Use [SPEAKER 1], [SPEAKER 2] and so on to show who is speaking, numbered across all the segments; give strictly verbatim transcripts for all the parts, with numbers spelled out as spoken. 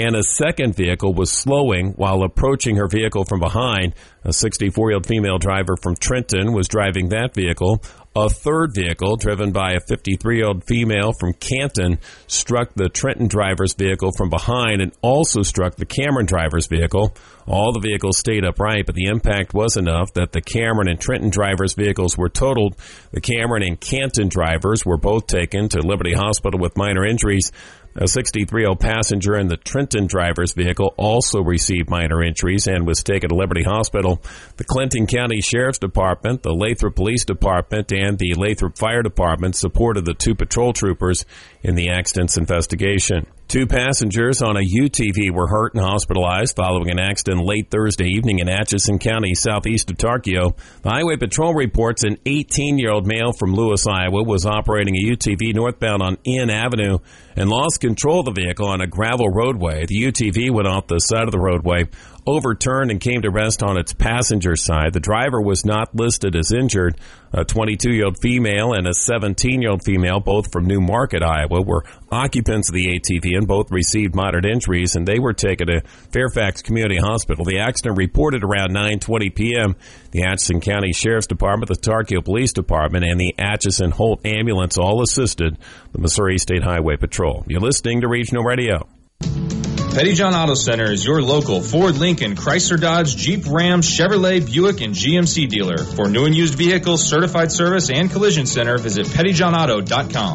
[SPEAKER 1] and a second vehicle was slowing while approaching her vehicle from behind. A sixty-four-year-old female driver from Trenton was driving that vehicle. A third vehicle, driven by a fifty-three-year-old female from Canton, struck the Trenton driver's vehicle from behind and also struck the Cameron driver's vehicle. All the vehicles stayed upright, but the impact was enough that the Cameron and Trenton drivers' vehicles were totaled. The Cameron and Canton drivers were both taken to Liberty Hospital with minor injuries. A sixty-three-year-old passenger in the Trenton driver's vehicle also received minor injuries and was taken to Liberty Hospital. The Clinton County Sheriff's Department, the Lathrop Police Department, and the Lathrop Fire Department supported the two patrol troopers in the accident's investigation. Two passengers on a U T V were hurt and hospitalized following an accident late Thursday evening in Atchison County, southeast of Tarkio. The Highway Patrol reports an eighteen-year-old male from Lewis, Iowa, was operating a U T V northbound on Inn Avenue and lost control of the vehicle on a gravel roadway. The U T V went off the side of the roadway, overturned, and came to rest on its passenger side. The driver was not listed as injured. A twenty-two-year-old female and a seventeen-year-old female, both from New Market, Iowa, were occupants of the A T V and both received moderate injuries, and they were taken to Fairfax Community Hospital. The accident reported around nine twenty p.m. The Atchison County Sheriff's Department, the Tarkio Police Department, and the Atchison Holt Ambulance all assisted the Missouri State Highway Patrol. You're listening to Regional Radio.
[SPEAKER 2] Pettyjohn Auto Center is your local Ford, Lincoln, Chrysler, Dodge, Jeep, Ram, Chevrolet, Buick, and G M C dealer. For new and used vehicles, certified service, and collision center, visit pettyjohn auto dot com.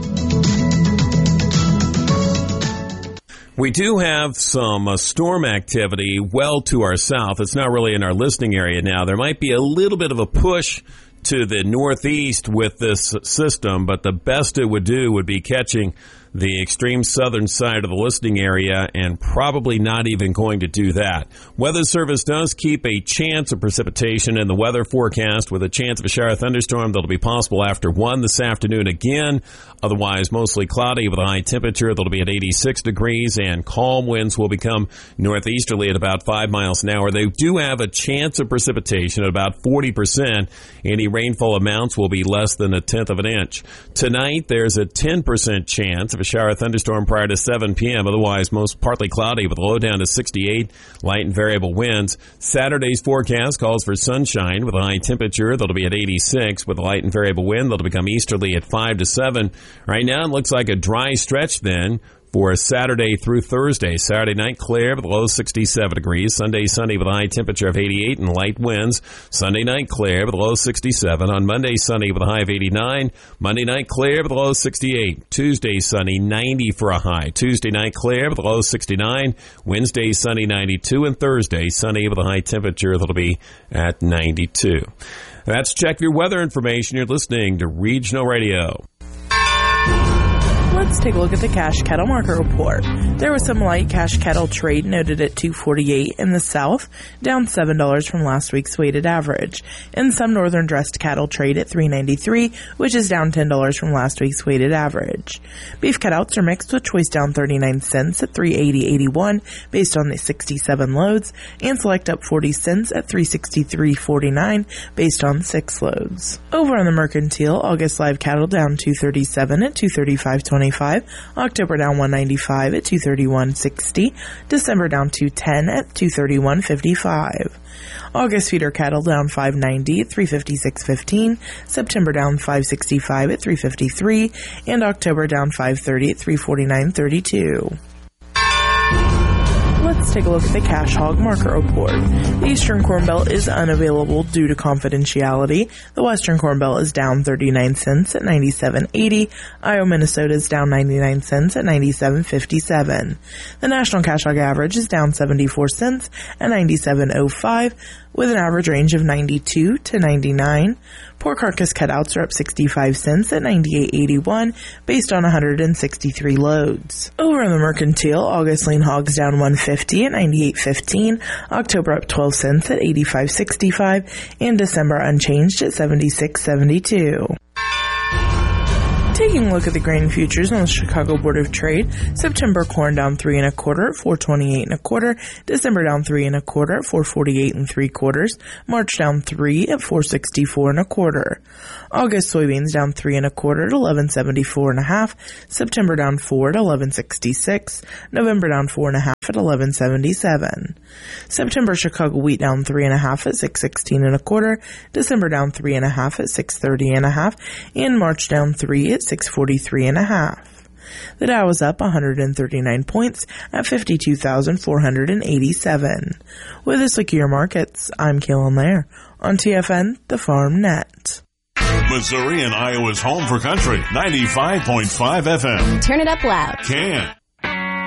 [SPEAKER 1] We do have some uh, storm activity well to our south. It's not really in our listening area now. There might be a little bit of a push to the northeast with this system, but the best it would do would be catching the extreme southern side of the listening area, and probably not even going to do that. Weather Service does keep a chance of precipitation in the weather forecast, with a chance of a shower thunderstorm that'll be possible after one this afternoon again. Otherwise, mostly cloudy with a high temperature that'll be at eighty-six degrees, and calm winds will become northeasterly at about five miles an hour. They do have a chance of precipitation at about forty percent. Any rainfall amounts will be less than a tenth of an inch. Tonight, there's a ten percent chance of a shower thunderstorm prior to seven p.m. Otherwise, most partly cloudy with a low down to sixty-eight, light and variable winds. Saturday's forecast calls for sunshine with a high temperature that'll be at eighty-six, with a light and variable wind that'll become easterly at five to seven. Right now, it looks like a dry stretch then for Saturday through Thursday. Saturday night, clear with a low sixty-seven degrees. Sunday, sunny with a high temperature of eighty-eight and light winds. Sunday night, clear with a low sixty-seven. On Monday, sunny with a high of eighty-nine. Monday night, clear with a low sixty-eight. Tuesday, sunny, ninety for a high. Tuesday night, clear with a low sixty-nine. Wednesday, sunny, ninety-two. And Thursday, sunny with a high temperature that'll be at ninety-two. That's Check Your Weather Information. You're listening to Regional Radio.
[SPEAKER 3] Let's take a look at the cash cattle market report. There was some light cash cattle trade noted at two forty-eight in the south, down seven dollars from last week's weighted average. And some northern dressed cattle trade at three ninety-three, which is down ten dollars from last week's weighted average. Beef cutouts are mixed, with choice down thirty-nine cents at three eighty eighty-one based on the sixty-seven loads, and select up forty cents at three sixty-three forty-nine based on six loads. Over on the mercantile, August live cattle down two thirty-seven at two thirty-five twenty-five. October down one ninety-five at two thirty-one sixty. December down two ten at two thirty-one fifty-five. August feeder cattle down five ninety at three fifty-six fifteen. September down five sixty-five at three fifty-three. And October down five thirty at three forty-nine thirty-two. Let's take a look at the cash hog market report. The Eastern Corn Belt is unavailable due to confidentiality. The Western Corn Belt is down thirty-nine cents at ninety-seven eighty. Iowa, Minnesota is down ninety-nine cents at ninety-seven fifty-seven. The National Cash Hog average is down seventy-four cents at ninety-seven oh five, with an average range of ninety-two to ninety-nine. Pork carcass cutouts are up sixty-five cents at ninety-eight eighty-one based on one hundred sixty-three loads. Over in the mercantile, August lean hogs down one fifty at ninety-eight fifteen, October up twelve cents at eighty-five sixty-five, and December unchanged at seventy-six seventy-two. Taking Taking a look at the grain futures on the Chicago Board of Trade, September corn down three and a quarter at four twenty-eight and a quarter, December down three and a quarter at four forty-eight and three quarters, March down three at four sixty-four and a quarter. August soybeans down three and a quarter at eleven seventy-four and a half, September down four at eleven sixty-six, November down four and a half at eleven seventy-seven. September Chicago wheat down three and a half at six sixteen and a quarter, December down three and a half at six thirty and a half, and March down three at six forty-three and a half. The Dow was up one hundred thirty-nine points at fifty-two thousand four hundred eighty-seven. With this look at your markets, I'm Kaylin Lair on T F N, the Farm Net.
[SPEAKER 4] Missouri and Iowa's home for country, ninety-five point five F M.
[SPEAKER 5] Turn it up loud.
[SPEAKER 4] Can.